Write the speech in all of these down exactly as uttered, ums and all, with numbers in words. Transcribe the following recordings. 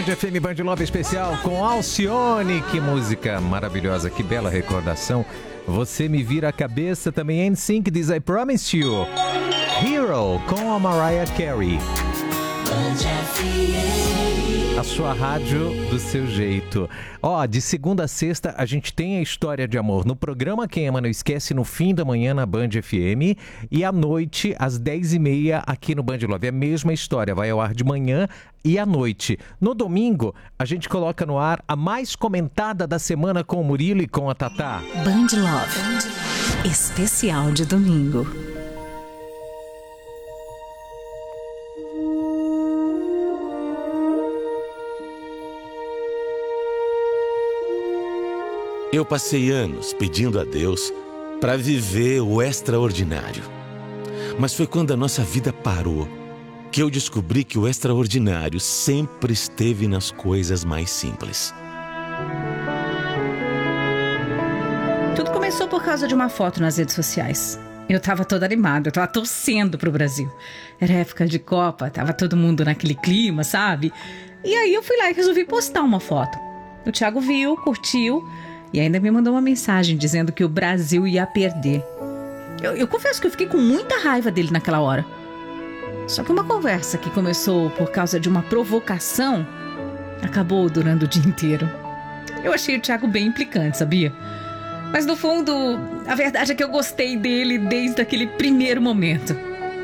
Band F M, Band Love especial com Alcione. Que música maravilhosa, que bela recordação. Você me vira a cabeça. Também N Sync diz I Promised You. Hero com a Mariah Carey. A sua rádio do seu jeito. Ó, de segunda a sexta a gente tem a história de amor no programa Quem Ama Não Esquece, no fim da manhã na Band F M, e à noite às dez e meia aqui no Band Love. É a mesma história, vai ao ar de manhã e à noite. No domingo a gente coloca no ar a mais comentada da semana com o Murilo e com a Tatá. Band Love, especial de domingo. Eu passei anos pedindo a Deus para viver o extraordinário. Mas foi quando a nossa vida parou que eu descobri que o extraordinário sempre esteve nas coisas mais simples. Tudo começou por causa de uma foto nas redes sociais. Eu tava toda animada, eu tava torcendo pro Brasil. Era época de Copa, tava todo mundo naquele clima, sabe? E aí eu fui lá e resolvi postar uma foto. O Thiago viu, curtiu e ainda me mandou uma mensagem dizendo que o Brasil ia perder. Eu, eu confesso que eu fiquei com muita raiva dele naquela hora. Só que uma conversa que começou por causa de uma provocação acabou durando o dia inteiro. Eu achei o Thiago bem implicante, sabia? Mas no fundo, a verdade é que eu gostei dele desde aquele primeiro momento.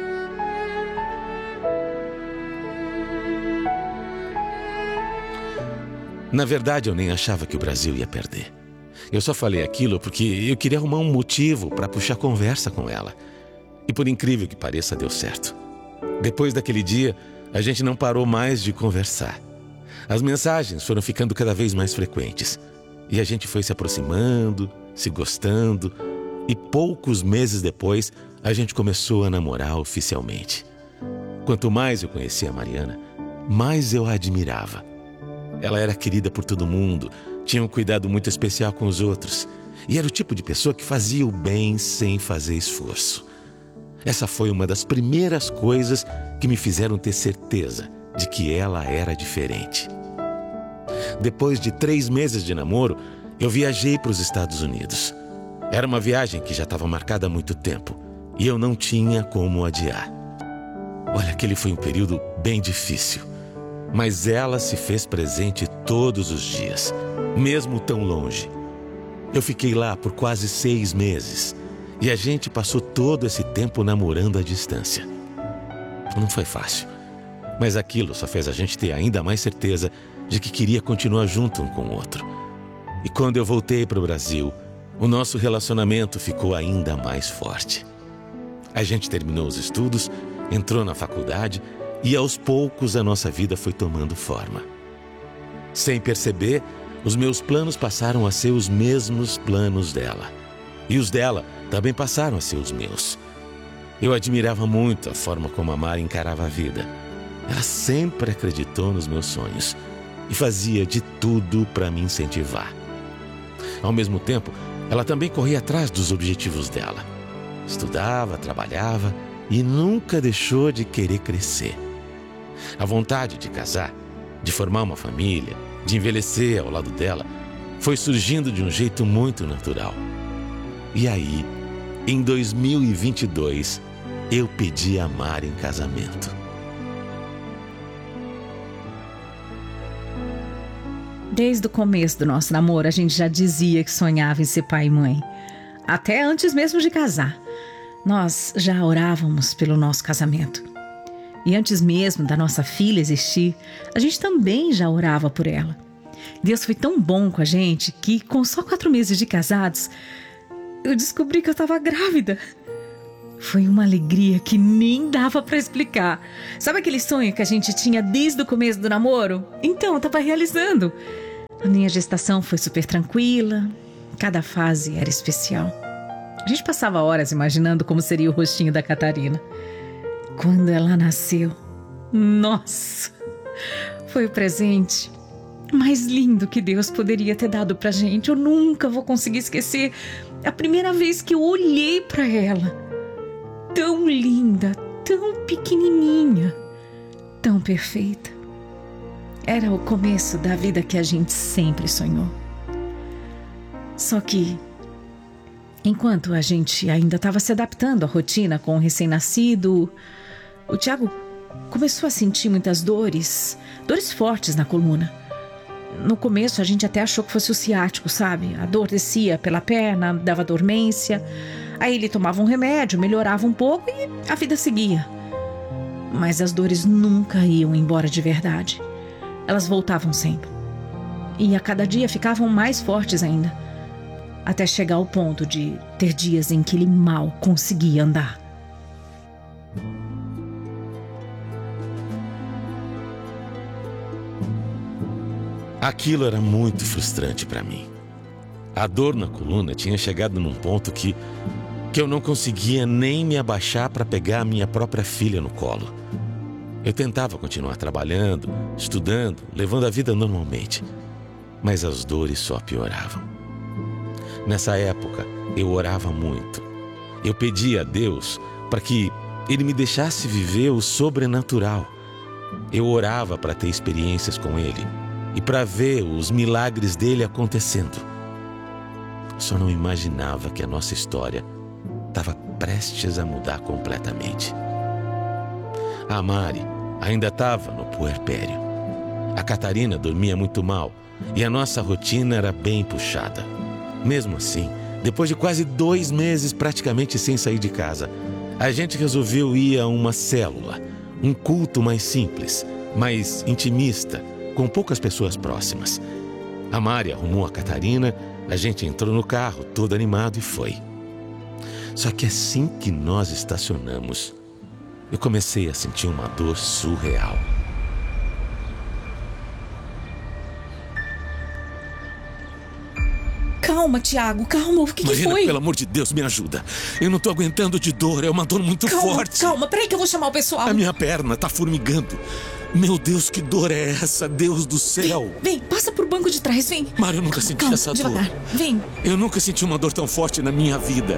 Na verdade, eu nem achava que o Brasil ia perder. Eu só falei aquilo porque eu queria arrumar um motivo para puxar conversa com ela. E por incrível que pareça, deu certo. Depois daquele dia, a gente não parou mais de conversar. As mensagens foram ficando cada vez mais frequentes. E a gente foi se aproximando, se gostando. E poucos meses depois, a gente começou a namorar oficialmente. Quanto mais eu conhecia a Mariana, mais eu a admirava. Ela era querida por todo mundo, tinha um cuidado muito especial com os outros. E era o tipo de pessoa que fazia o bem sem fazer esforço. Essa foi uma das primeiras coisas que me fizeram ter certeza de que ela era diferente. Depois de três meses de namoro, eu viajei para os Estados Unidos. Era uma viagem que já estava marcada há muito tempo e eu não tinha como adiar. Olha, aquele foi um período bem difícil. Mas ela se fez presente todos os dias, mesmo tão longe. Eu fiquei lá por quase seis meses e a gente passou todo esse tempo namorando à distância. Não foi fácil, mas aquilo só fez a gente ter ainda mais certeza de que queria continuar junto um com o outro. E quando eu voltei para o Brasil, o nosso relacionamento ficou ainda mais forte. A gente terminou os estudos, entrou na faculdade e aos poucos a nossa vida foi tomando forma. Sem perceber, os meus planos passaram a ser os mesmos planos dela. E os dela também passaram a ser os meus. Eu admirava muito a forma como a Mari encarava a vida. Ela sempre acreditou nos meus sonhos e fazia de tudo para me incentivar. Ao mesmo tempo, ela também corria atrás dos objetivos dela. Estudava, trabalhava e nunca deixou de querer crescer. A vontade de casar, de formar uma família, de envelhecer ao lado dela, foi surgindo de um jeito muito natural. E aí, em dois mil e vinte e dois, eu pedi a Mari em casamento. Desde o começo do nosso namoro, a gente já dizia que sonhava em ser pai e mãe. Até antes mesmo de casar. Nós já orávamos pelo nosso casamento. E antes mesmo da nossa filha existir, a gente também já orava por ela. Deus foi tão bom com a gente que, com só quatro meses de casados, eu descobri que eu estava grávida. Foi uma alegria que nem dava para explicar. Sabe aquele sonho que a gente tinha desde o começo do namoro? Então, eu estava realizando. A minha gestação foi super tranquila, cada fase era especial. A gente passava horas imaginando como seria o rostinho da Catarina. Quando ela nasceu, nossa, foi o presente mais lindo que Deus poderia ter dado pra gente. Eu nunca vou conseguir esquecer a primeira vez que eu olhei pra ela. Tão linda, tão pequenininha, tão perfeita. Era o começo da vida que a gente sempre sonhou. Só que, enquanto a gente ainda estava se adaptando à rotina com o recém-nascido, o Tiago começou a sentir muitas dores, dores fortes na coluna. No começo a gente até achou que fosse o ciático, sabe? A dor descia pela perna, dava dormência. Aí ele tomava um remédio, melhorava um pouco e a vida seguia. Mas as dores nunca iam embora de verdade. Elas voltavam sempre. E a cada dia ficavam mais fortes ainda. Até chegar ao ponto de ter dias em que ele mal conseguia andar. Aquilo era muito frustrante para mim. A dor na coluna tinha chegado num ponto que, que eu não conseguia nem me abaixar para pegar a minha própria filha no colo. Eu tentava continuar trabalhando, estudando, levando a vida normalmente, mas as dores só pioravam. Nessa época, eu orava muito. Eu pedia a Deus para que Ele me deixasse viver o sobrenatural. Eu orava para ter experiências com Ele e para ver os milagres dele acontecendo. Só não imaginava que a nossa história estava prestes a mudar completamente. A Mari ainda estava no puerpério. A Catarina dormia muito mal e a nossa rotina era bem puxada. Mesmo assim, depois de quase dois meses praticamente sem sair de casa, a gente resolveu ir a uma célula, um culto mais simples, mais intimista, com poucas pessoas próximas. A Mari arrumou a Catarina, a gente entrou no carro, todo animado, e foi. Só que assim que nós estacionamos, eu comecei a sentir uma dor surreal. Calma, Tiago, calma, o que, Marina, que foi? pelo amor de Deus, me ajuda. Eu não tô aguentando de dor, é uma dor muito calma, forte. Calma, peraí que eu vou chamar o pessoal. A minha perna tá formigando. Meu Deus, que dor é essa? Deus do céu. Vem, vem, passa pro banco de trás, vem. Mário, eu nunca senti calma, essa devagar. dor. Vem. Eu nunca senti uma dor tão forte na minha vida.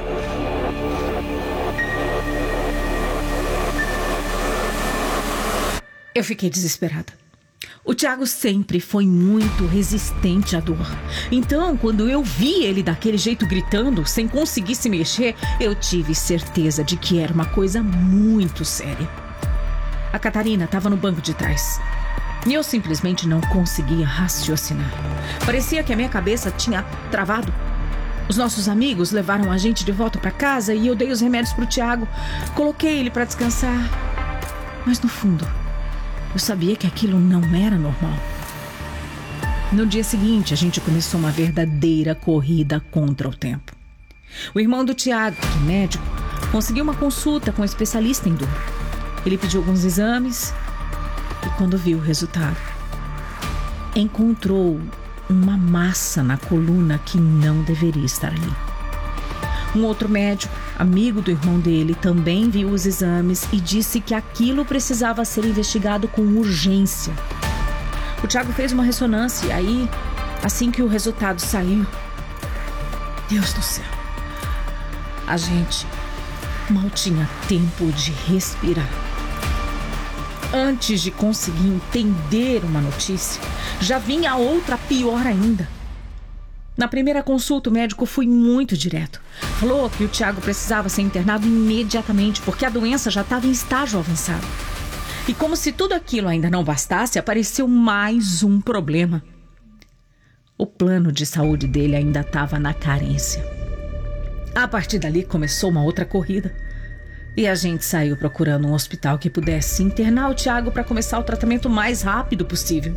Eu fiquei desesperada. O Tiago sempre foi muito resistente à dor. Então, quando eu vi ele daquele jeito gritando, sem conseguir se mexer, eu tive certeza de que era uma coisa muito séria. A Catarina estava no banco de trás. E eu simplesmente não conseguia raciocinar. Parecia que a minha cabeça tinha travado. Os nossos amigos levaram a gente de volta para casa e eu dei os remédios para o Tiago. Coloquei ele para descansar. Mas no fundo, eu sabia que aquilo não era normal. No dia seguinte, a gente começou uma verdadeira corrida contra o tempo. O irmão do Tiago, que é médico, conseguiu uma consulta com um especialista em dor. Ele pediu alguns exames e, quando viu o resultado, encontrou uma massa na coluna que não deveria estar ali. Um outro médico, amigo do irmão dele, também viu os exames e disse que aquilo precisava ser investigado com urgência. O Tiago fez uma ressonância e aí, assim que o resultado saiu, Deus do céu, a gente mal tinha tempo de respirar. Antes de conseguir entender uma notícia, já vinha outra pior ainda. Na primeira consulta, o médico foi muito direto. Falou que o Tiago precisava ser internado imediatamente, porque a doença já estava em estágio avançado. E como se tudo aquilo ainda não bastasse, apareceu mais um problema. O plano de saúde dele ainda estava na carência. A partir dali começou uma outra corrida. E a gente saiu procurando um hospital que pudesse internar o Tiago para começar o tratamento o mais rápido possível.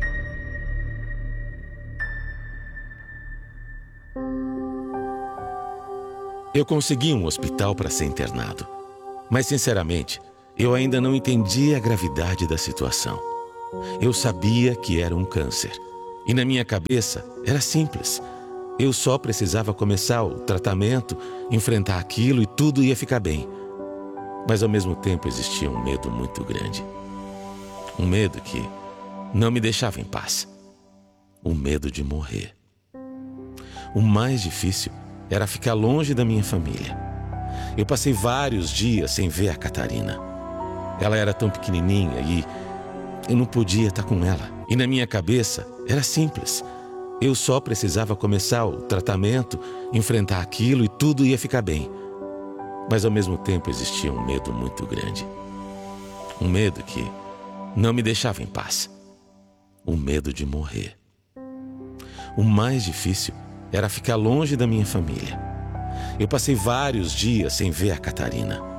Eu consegui um hospital para ser internado. Mas, sinceramente, eu ainda não entendi a gravidade da situação. Eu sabia que era um câncer. E na minha cabeça era simples. Eu só precisava começar o tratamento, enfrentar aquilo e tudo ia ficar bem. Mas ao mesmo tempo existia um medo muito grande. Um medo que não me deixava em paz. O medo de morrer. O mais difícil era ficar longe da minha família. Eu passei vários dias sem ver a Catarina. Ela era tão pequenininha e eu não podia estar com ela. E na minha cabeça era simples. Eu só precisava começar o tratamento, enfrentar aquilo e tudo ia ficar bem. Mas ao mesmo tempo existia um medo muito grande. Um medo que não me deixava em paz. O medo de morrer. O mais difícil era ficar longe da minha família. Eu passei vários dias sem ver a Catarina.